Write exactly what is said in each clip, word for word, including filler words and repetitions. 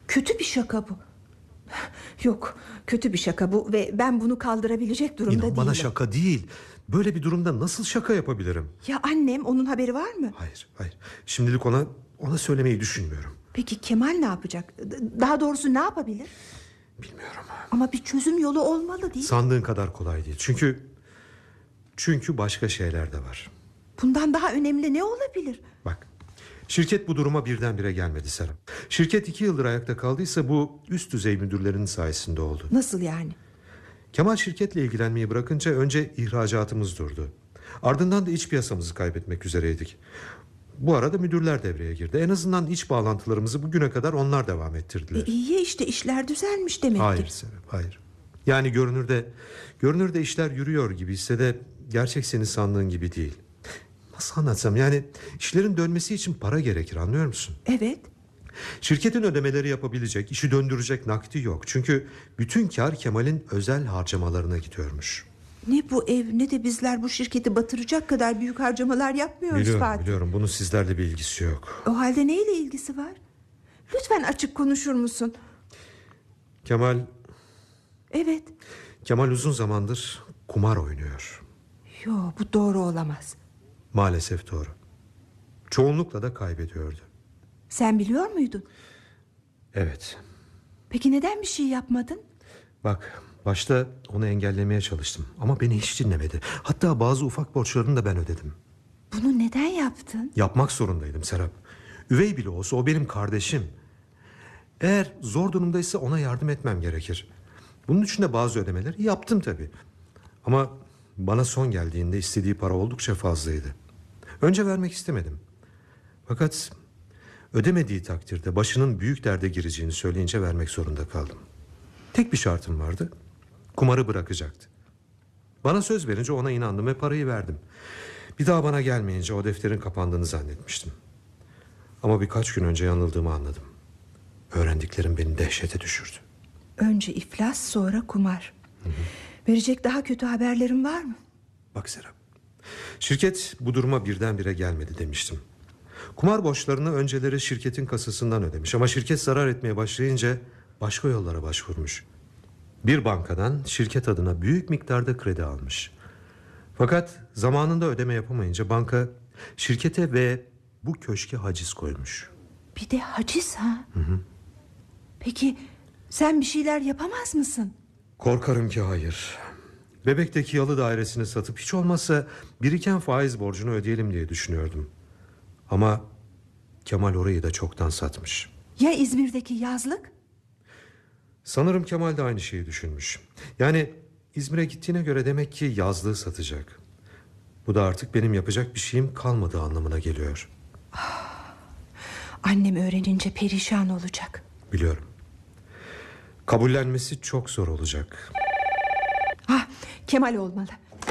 Kötü bir şaka bu. Yok, kötü bir şaka bu ve ben bunu kaldırabilecek durumda İnan değilim. bana şaka değil. Böyle bir durumda nasıl şaka yapabilirim? Ya annem, onun haberi var mı? Hayır, hayır. Şimdilik ona ona söylemeyi düşünmüyorum. Peki Kemal ne yapacak? Daha doğrusu ne yapabilir? Bilmiyorum. Ama bir çözüm yolu olmalı değil. Sandığın kadar kolay değil. Çünkü çünkü başka şeyler de var. Bundan daha önemli ne olabilir? Bak, şirket bu duruma birdenbire gelmedi Serap. Şirket iki yıldır ayakta kaldıysa bu üst düzey müdürlerinin sayesinde oldu. Nasıl yani? Kemal şirketle ilgilenmeyi bırakınca önce ihracatımız durdu. Ardından da iç piyasamızı kaybetmek üzereydik. Bu arada müdürler devreye girdi. En azından iç bağlantılarımızı bugüne kadar onlar devam ettirdiler. E, iyi işte, işler düzelmiş demek Hayır ki. Serap, hayır. Yani görünürde görünürde işler yürüyor gibi ise de gerçek senin sandığın gibi değil. Nasıl anlatsam, yani işlerin dönmesi için para gerekir, anlıyor musun? Evet. Şirketin ödemeleri yapabilecek, işi döndürecek nakdi yok. Çünkü bütün kar Kemal'in özel harcamalarına gidiyormuş. Ne bu ev ne de bizler bu şirketi batıracak kadar büyük harcamalar yapmıyoruz Biliyorum, Fatih. biliyorum. Bunun sizlerle bir ilgisi yok. O halde neyle ilgisi var? Lütfen açık konuşur musun? Kemal... Evet. Kemal uzun zamandır kumar oynuyor. Yo, bu doğru olamaz. Maalesef doğru. Çoğunlukla da kaybediyordu. Sen biliyor muydun? Evet. Peki neden bir şey yapmadın? Bak, başta onu engellemeye çalıştım ama beni hiç dinlemedi. Hatta bazı ufak borçlarını da ben ödedim. Bunu neden yaptın? Yapmak zorundaydım Serap. Üvey bile olsa o benim kardeşim. Eğer zor durumdaysa ona yardım etmem gerekir. Bunun için de bazı ödemeleri yaptım tabii. Ama bana son geldiğinde istediği para oldukça fazlaydı. Önce vermek istemedim. Fakat ödemediği takdirde başının büyük derde gireceğini söyleyince vermek zorunda kaldım. Tek bir şartım vardı. Kumarı bırakacaktı. Bana söz verince ona inandım ve parayı verdim. Bir daha bana gelmeyince o defterin kapandığını zannetmiştim. Ama birkaç gün önce yanıldığımı anladım. Öğrendiklerim beni dehşete düşürdü. Önce iflas, sonra kumar. Hı hı. Verecek daha kötü haberlerin var mı? Bak Serap, şirket bu duruma birdenbire gelmedi demiştim. Kumar borçlarını önceleri şirketin kasasından ödemiş. Ama şirket zarar etmeye başlayınca başka yollara başvurmuş. Bir bankadan şirket adına büyük miktarda kredi almış. Fakat zamanında ödeme yapamayınca banka şirkete ve bu köşke haciz koymuş. Bir de haciz ha? Hı hı. Peki sen bir şeyler yapamaz mısın? Korkarım ki hayır. Bebek'teki yalı dairesini satıp hiç olmazsa biriken faiz borcunu ödeyelim diye düşünüyordum. Ama Kemal orayı da çoktan satmış. Ya İzmir'deki yazlık? Sanırım Kemal de aynı şeyi düşünmüş. Yani İzmir'e gittiğine göre demek ki yazlığı satacak. Bu da artık benim yapacak bir şeyim kalmadığı anlamına geliyor. Ah, annem öğrenince perişan olacak. Biliyorum. Kabullenmesi çok zor olacak. Ah, Kemal olmalı.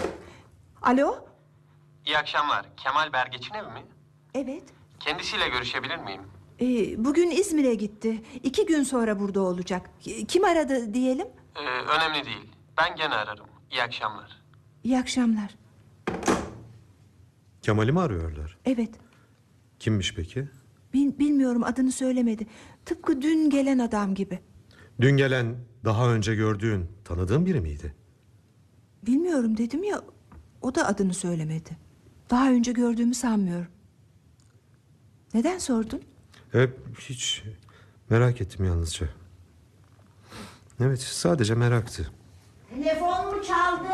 Alo? İyi akşamlar. Kemal Bergeç'in evi mi? Evet. Kendisiyle görüşebilir miyim? Ee, bugün İzmir'e gitti. İki gün sonra burada olacak. Kim aradı diyelim? Ee, önemli değil. Ben gene ararım. İyi akşamlar. İyi akşamlar. Kemal'i mi arıyorlar? Evet. Kimmiş peki? Bil, bilmiyorum, adını söylemedi. Tıpkı dün gelen adam gibi. Dün gelen, daha önce gördüğün, tanıdığın biri miydi? Bilmiyorum dedim ya, o da adını söylemedi. Daha önce gördüğümü sanmıyorum. Neden sordun? Evet, hiç merak ettim yalnızca. Evet, sadece meraktı. Telefon mu çaldı?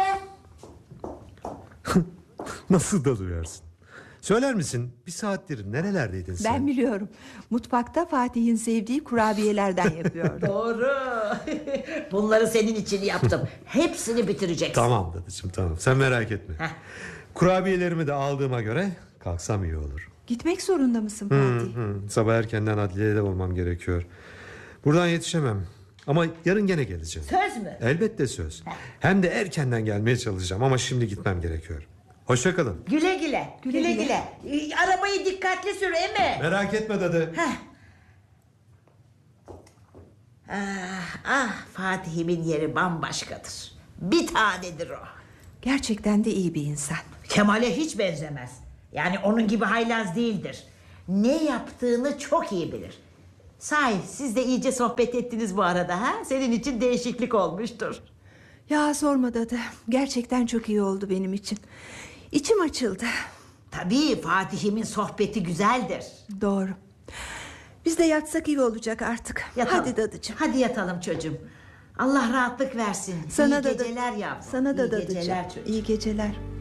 Nasıl da duyarsın? Söyler misin, bir saattir nerelerdeydin sen? Ben biliyorum. Mutfakta Fatih'in sevdiği kurabiyelerden yapıyordum. Doğru. Bunları senin için yaptım. Hepsini bitireceksin. Tamam dadıcığım, tamam, sen merak etme. Heh. Kurabiyelerimi de aldığıma göre kalksam iyi olur. Gitmek zorunda mısın Fatih? Hı, hı. Sabah erkenden adliyede olmam gerekiyor. Buradan yetişemem. Ama yarın gene geleceğim. Söz mü? Elbette söz. Hem de erkenden gelmeye çalışacağım. Ama şimdi gitmem gerekiyor. Hoşça kalın. Güle güle. Güle güle. güle. Ee, arabayı dikkatli sür emi. Merak etme dadı. Heh. Ah, ah, Fatih'imin yeri bambaşkadır. Bir tanedir o. Gerçekten de iyi bir insan. Kemal'e hiç benzemez. Yani onun gibi haylaz değildir. Ne yaptığını çok iyi bilir. Sahi siz de iyice sohbet ettiniz bu arada ha? Senin için değişiklik olmuştur. Ya sorma Dadı. Gerçekten çok iyi oldu benim için. İçim açıldı. Tabii Fatih'imin sohbeti güzeldir. Doğru. Biz de yatsak iyi olacak artık. Yatalım. Hadi Dadıcığım. Hadi yatalım çocuğum. Allah rahatlık versin. Sana İyi da geceler yavrum. Sana da İyi Dadıcığım. geceler çocuğum. İyi geceler.